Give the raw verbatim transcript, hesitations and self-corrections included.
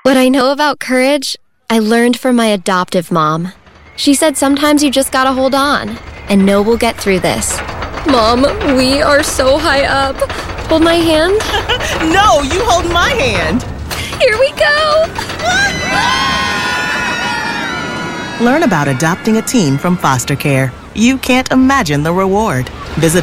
What I know about courage, I learned from my adoptive mom. She said sometimes you just gotta hold on, and know we'll get through this. Mom, we are so high up. Hold my hand. No, you hold my hand. Here we go. Learn about adopting a teen from foster care. You can't imagine the reward. Visit